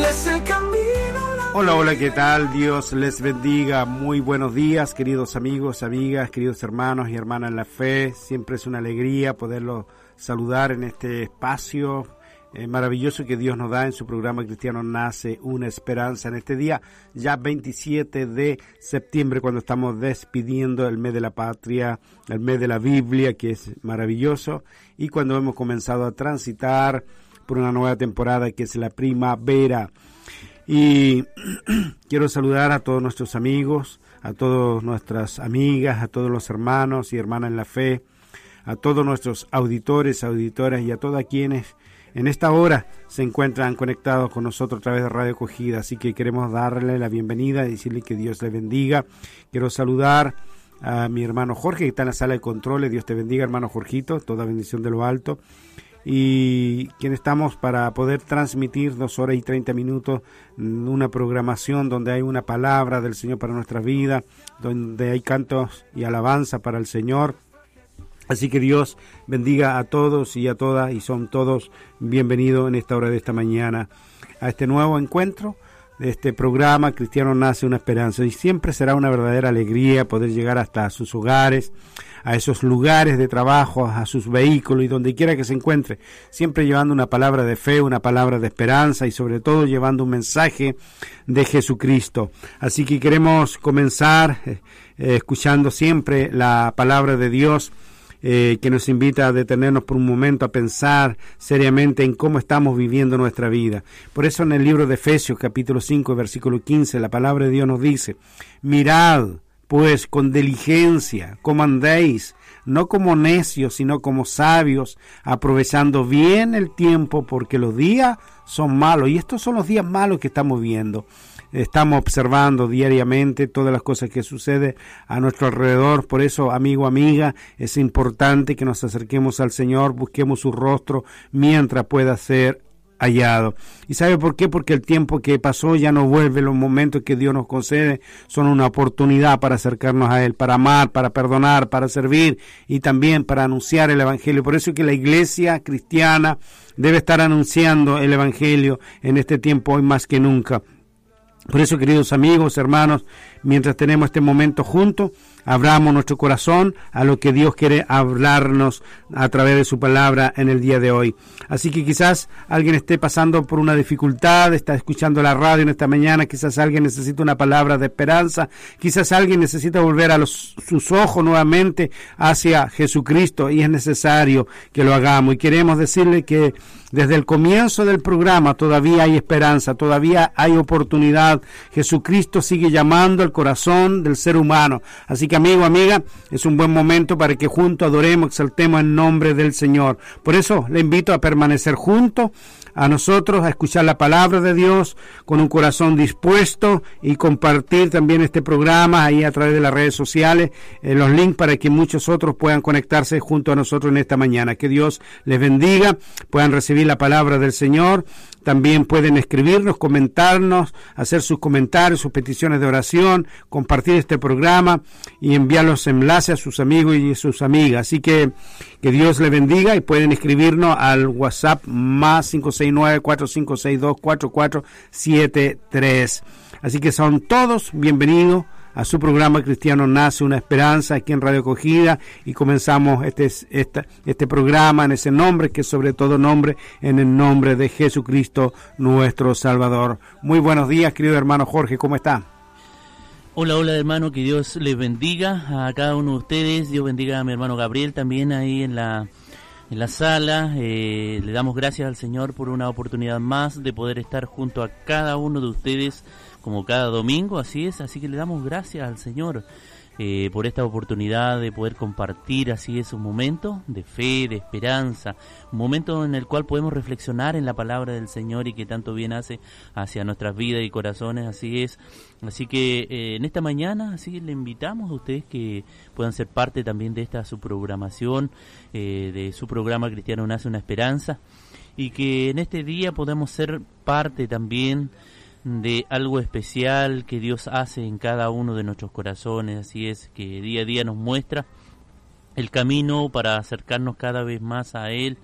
es el camino. Hola, hola, ¿qué tal? Dios les bendiga. Muy buenos días, queridos amigos, amigas, queridos hermanos y hermanas en la fe. Siempre es una alegría poderlos saludar en este espacio maravilloso que Dios nos da en su programa Cristiano Nace una Esperanza. En este día, ya 27 de septiembre, cuando estamos despidiendo el mes de la patria, el mes de la Biblia, que es maravilloso, y cuando hemos comenzado a transitar por una nueva temporada que es la primavera. Y quiero saludar a todos nuestros amigos, a todas nuestras amigas, a todos los hermanos y hermanas en la fe, a todos nuestros auditores, auditoras y a todas quienes en esta hora se encuentran conectados con nosotros a través de Radio Acogida. Así que queremos darle la bienvenida y decirle que Dios le bendiga. Quiero saludar a mi hermano Jorge, que está en la sala de controles. Dios te bendiga, hermano Jorgito, toda bendición de lo alto. Y quien estamos para poder transmitir 2 horas y 30 minutos, una programación donde hay una palabra del Señor para nuestra vida, donde hay cantos y alabanza para el Señor. Así que Dios bendiga a todos y a todas, y son todos bienvenidos en esta hora de esta mañana a este nuevo encuentro de este programa Cristiano Nace una Esperanza. Y siempre será una verdadera alegría poder llegar hasta sus hogares, a esos lugares de trabajo, a sus vehículos y donde quiera que se encuentre, siempre llevando una palabra de fe, una palabra de esperanza y sobre todo llevando un mensaje de Jesucristo. Así que queremos comenzar escuchando siempre la palabra de Dios, que nos invita a detenernos por un momento a pensar seriamente en cómo estamos viviendo nuestra vida. Por eso en el libro de Efesios capítulo 5 versículo 15 la palabra de Dios nos dice: mirad pues con diligencia cómo andéis, no como necios sino como sabios, aprovechando bien el tiempo, porque los días son malos. Y estos son los días malos que estamos viendo. Estamos observando diariamente todas las cosas que suceden a nuestro alrededor. Por eso, amigo, amiga, es importante que nos acerquemos al Señor, busquemos su rostro mientras pueda ser hallado. ¿Y sabe por qué? Porque el tiempo que pasó ya no vuelve. Los momentos que Dios nos concede son una oportunidad para acercarnos a Él, para amar, para perdonar, para servir y también para anunciar el Evangelio. Por eso es que la iglesia cristiana debe estar anunciando el Evangelio en este tiempo hoy más que nunca. Por eso, queridos amigos, hermanos, mientras tenemos este momento juntos, abramos nuestro corazón a lo que Dios quiere hablarnos a través de su palabra en el día de hoy. Así que quizás alguien esté pasando por una dificultad, está escuchando la radio en esta mañana, quizás alguien necesita una palabra de esperanza, quizás alguien necesita volver a sus ojos nuevamente hacia Jesucristo, y es necesario que lo hagamos. Y queremos decirle que desde el comienzo del programa todavía hay esperanza, todavía hay oportunidad. Jesucristo sigue llamando al corazón del ser humano. Así que, amigo, amiga, es un buen momento para que juntos adoremos, exaltemos el nombre del Señor. Por eso le invito a permanecer juntos a nosotros, a escuchar la palabra de Dios con un corazón dispuesto y compartir también este programa ahí a través de las redes sociales, los links para que muchos otros puedan conectarse junto a nosotros en esta mañana. Que Dios les bendiga, puedan recibir la palabra del Señor. También pueden escribirnos, comentarnos, hacer sus comentarios, sus peticiones de oración, compartir este programa y enviar los enlaces a sus amigos y sus amigas. Así que Dios les bendiga, y pueden escribirnos al WhatsApp más 569-4562-4473. Así que son todos bienvenidos a su programa Cristiano Nace una Esperanza aquí en Radio Acogida, y comenzamos este programa en ese nombre que es sobre todo nombre, en el nombre de Jesucristo nuestro Salvador. Muy buenos días, querido hermano Jorge, ¿cómo está? Hola, hola hermano, que Dios les bendiga a cada uno de ustedes. Dios bendiga a mi hermano Gabriel también ahí en la sala. Le damos gracias al Señor por una oportunidad más de poder estar junto a cada uno de ustedes como cada domingo, así es. Así que le damos gracias al Señor por esta oportunidad de poder compartir, así es, un momento de fe, de esperanza, un momento en el cual podemos reflexionar en la palabra del Señor y que tanto bien hace hacia nuestras vidas y corazones, así es. Así que en esta mañana, así le invitamos a ustedes que puedan ser parte también de esta su programación, de su programa Cristiano Nace una Esperanza, y que en este día podamos ser parte también de algo especial que Dios hace en cada uno de nuestros corazones. Así es, que día a día nos muestra el camino para acercarnos cada vez más a Él,